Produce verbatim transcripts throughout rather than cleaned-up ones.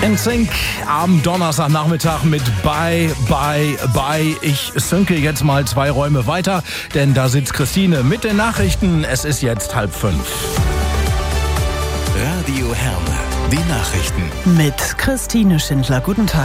N Sync am Donnerstagnachmittag mit Bye, Bye, Bye. Ich synke jetzt mal zwei Räume weiter, denn da sitzt Christine mit den Nachrichten. Es ist jetzt halb fünf. Radio Herne, die Nachrichten. Mit Christine Schindler. Guten Tag.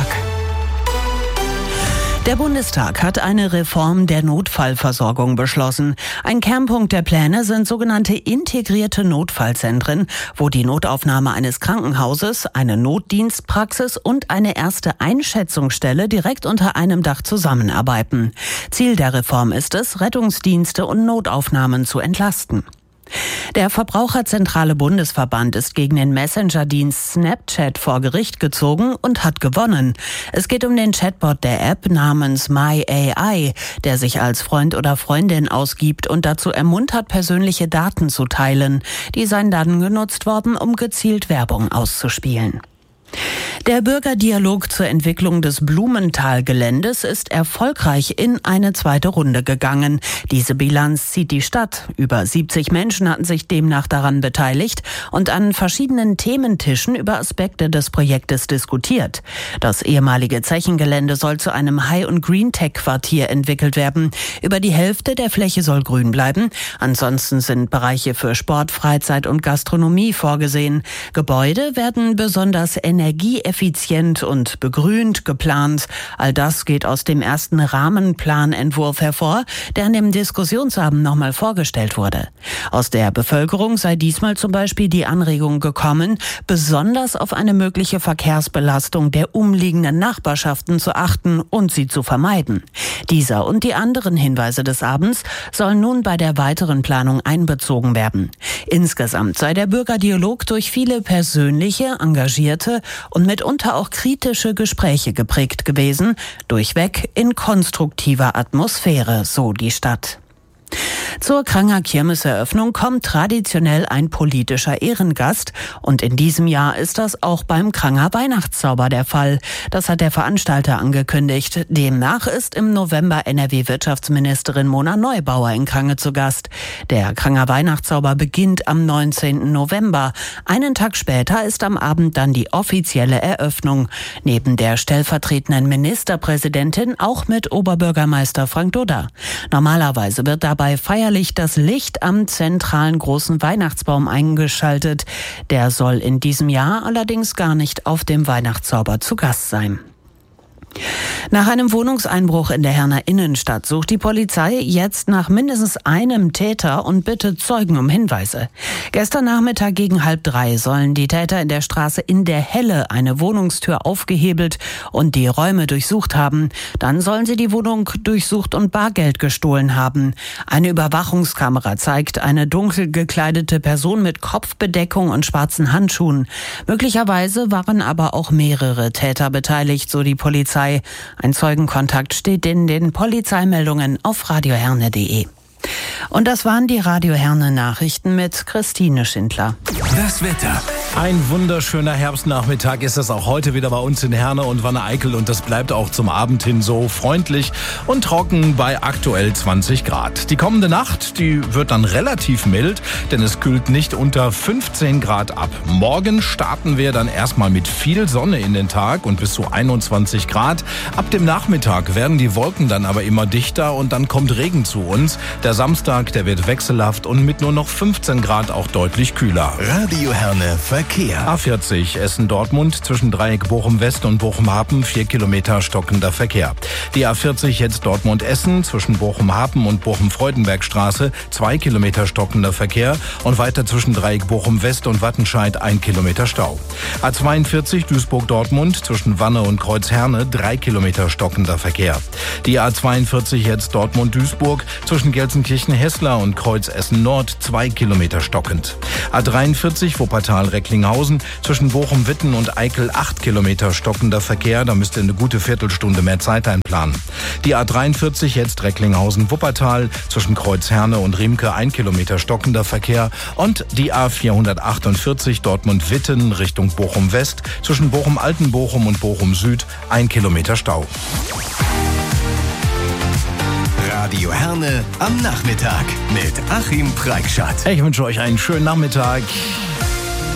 Der Bundestag hat eine Reform der Notfallversorgung beschlossen. Ein Kernpunkt der Pläne sind sogenannte integrierte Notfallzentren, wo die Notaufnahme eines Krankenhauses, eine Notdienstpraxis und eine erste Einschätzungsstelle direkt unter einem Dach zusammenarbeiten. Ziel der Reform ist es, Rettungsdienste und Notaufnahmen zu entlasten. Der Verbraucherzentrale Bundesverband ist gegen den Messenger-Dienst Snapchat vor Gericht gezogen und hat gewonnen. Es geht um den Chatbot der App namens My A I, der sich als Freund oder Freundin ausgibt und dazu ermuntert, persönliche Daten zu teilen. Die seien dann genutzt worden, um gezielt Werbung auszuspielen. Der Bürgerdialog zur Entwicklung des Blumenthal-Geländes ist erfolgreich in eine zweite Runde gegangen. Diese Bilanz zieht die Stadt. Über siebzig Menschen hatten sich demnach daran beteiligt und an verschiedenen Thementischen über Aspekte des Projektes diskutiert. Das ehemalige Zechengelände soll zu einem High- und Green-Tech-Quartier entwickelt werden. Über die Hälfte der Fläche soll grün bleiben. Ansonsten sind Bereiche für Sport, Freizeit und Gastronomie vorgesehen. Gebäude werden besonders energieeffizient und begrünt geplant. All das geht aus dem ersten Rahmenplanentwurf hervor, der an dem Diskussionsabend nochmal vorgestellt wurde. Aus der Bevölkerung sei diesmal zum Beispiel die Anregung gekommen, besonders auf eine mögliche Verkehrsbelastung der umliegenden Nachbarschaften zu achten und sie zu vermeiden. Dieser und die anderen Hinweise des Abends sollen nun bei der weiteren Planung einbezogen werden. Insgesamt sei der Bürgerdialog durch viele persönliche, engagierte und mitunter auch kritische Gespräche geprägt gewesen, durchweg in konstruktiver Atmosphäre, so die Stadt. Zur Kranger Kirmeseröffnung kommt traditionell ein politischer Ehrengast und in diesem Jahr ist das auch beim Kranger Weihnachtszauber der Fall. Das hat der Veranstalter angekündigt. Demnach ist im November N R W-Wirtschaftsministerin Mona Neubauer in Krange zu Gast. Der Kranger Weihnachtszauber beginnt am neunzehnten November. Einen Tag später ist am Abend dann die offizielle Eröffnung. Neben der stellvertretenden Ministerpräsidentin auch mit Oberbürgermeister Frank Dudda. Normalerweise wird dabei feierlich das Licht am zentralen großen Weihnachtsbaum eingeschaltet. Der soll in diesem Jahr allerdings gar nicht auf dem Weihnachtszauber zu Gast sein. Nach einem Wohnungseinbruch in der Herner Innenstadt sucht die Polizei jetzt nach mindestens einem Täter und bittet Zeugen um Hinweise. Gestern Nachmittag gegen halb drei sollen die Täter in der Straße In der Helle eine Wohnungstür aufgehebelt und die Räume durchsucht haben. Dann sollen sie die Wohnung durchsucht und Bargeld gestohlen haben. Eine Überwachungskamera zeigt eine dunkel gekleidete Person mit Kopfbedeckung und schwarzen Handschuhen. Möglicherweise waren aber auch mehrere Täter beteiligt, so die Polizei. Ein Zeugenkontakt steht in den Polizeimeldungen auf radio herne punkt de. Und das waren die Radio Herne Nachrichten mit Christine Schindler. Das Wetter. Ein wunderschöner Herbstnachmittag ist es auch heute wieder bei uns in Herne und Wanne-Eickel und das bleibt auch zum Abend hin so freundlich und trocken bei aktuell zwanzig Grad. Die kommende Nacht, die wird dann relativ mild, denn es kühlt nicht unter fünfzehn Grad ab. Morgen starten wir dann erstmal mit viel Sonne in den Tag und bis zu einundzwanzig Grad. Ab dem Nachmittag werden die Wolken dann aber immer dichter und dann kommt Regen zu uns. Der Samstag, der wird wechselhaft und mit nur noch fünfzehn Grad auch deutlich kühler. Radio Herne Verkehr. A vierzig Essen-Dortmund zwischen Dreieck Bochum-West und Bochum-Hapen, vier Kilometer stockender Verkehr. Die A vierzig jetzt Dortmund-Essen zwischen Bochum-Hapen und Bochum-Freudenbergstraße, zwei Kilometer stockender Verkehr und weiter zwischen Dreieck Bochum-West und Wattenscheid, ein Kilometer Stau. A zweiundvierzig Duisburg-Dortmund zwischen Wanne und Kreuz-Herne, drei Kilometer stockender Verkehr. Die A zweiundvierzig jetzt Dortmund-Duisburg zwischen Gelsenkirchen-Hessler und Kreuz-Essen-Nord, zwei Kilometer stockend. A dreiundvierzig Wuppertal-Recklinghausen zwischen Bochum-Witten und Eickel, acht Kilometer stockender Verkehr. Da müsst ihr eine gute Viertelstunde mehr Zeit einplanen. Die A dreiundvierzig jetzt Recklinghausen-Wuppertal zwischen Kreuz-Herne und Riemke, ein Kilometer stockender Verkehr. Und die A vierhundertachtundvierzig Dortmund-Witten Richtung Bochum-West zwischen Bochum-Altenbochum und Bochum-Süd, ein Kilometer Stau. Radio Herne am Nachmittag mit Achim Preikschat. Ich wünsche euch einen schönen Nachmittag.